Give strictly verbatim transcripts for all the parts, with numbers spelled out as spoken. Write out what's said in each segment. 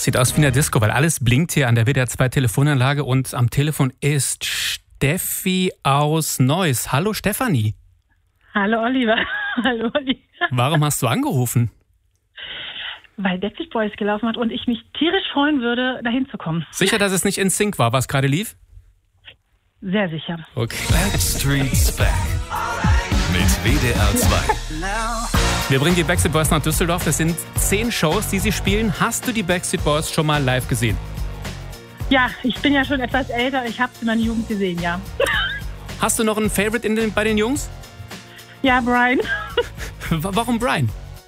Sieht aus wie in der Disco, weil alles blinkt hier an der W D R zwei Telefonanlage und am Telefon ist Steffi aus Neuss. Hallo Stefanie. Hallo Oliver. Hallo Olli. Warum hast du angerufen? Weil Backstreet Boys gelaufen hat und ich mich tierisch freuen würde, dahin zu kommen. Sicher, dass es nicht in Sync war, was gerade lief? Sehr sicher. Okay. Backstreet's Back mit W D R zwei. Wir bringen die Backstreet Boys nach Düsseldorf. Das sind zehn Shows, die sie spielen. Hast du die Backstreet Boys schon mal live gesehen? Ja, ich bin ja schon etwas älter. Ich habe es in meiner Jugend gesehen, ja. Hast du noch einen Favorite in den, bei den Jungs? Ja, Brian. Warum Brian?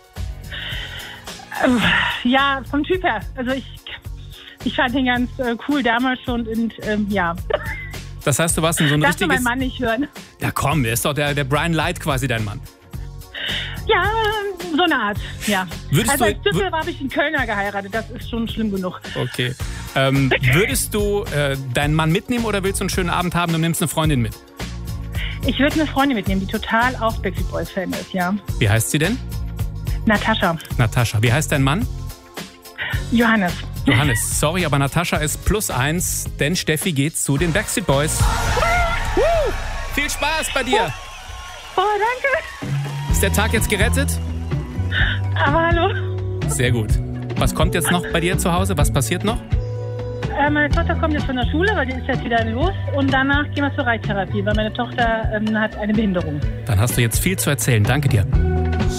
Ja, vom Typ her. Also ich, ich fand ihn ganz äh, cool damals schon und ähm, ja. Das heißt, du warst in so ein Darfst richtiges... du meinen Mann nicht hören? Ja komm, der ist doch der, der Brian Light quasi dein Mann. Ja, so eine Art, ja. Würdest also du- als Düssel habe ich einen Kölner geheiratet. Das ist schon schlimm genug. Okay. Ähm, würdest du äh, deinen Mann mitnehmen oder willst du einen schönen Abend haben und nimmst eine Freundin mit? Ich würde eine Freundin mitnehmen, die total auch Backstreet Boys Fan ist, ja. Wie heißt sie denn? Natascha. Natascha. Wie heißt dein Mann? Johannes. Johannes. Sorry, aber Natascha ist plus eins, denn Steffi geht zu den Backstreet Boys. Woo! Viel Spaß bei dir. Oh, danke. Ist der Tag jetzt gerettet? Aber hallo. Sehr gut. Was kommt jetzt noch bei dir zu Hause? Was passiert noch? Äh, meine Tochter kommt jetzt von der Schule, weil die ist jetzt wieder los. Und danach gehen wir zur Reittherapie, weil meine Tochter ähm, hat eine Behinderung. Dann hast du jetzt viel zu erzählen. Danke dir.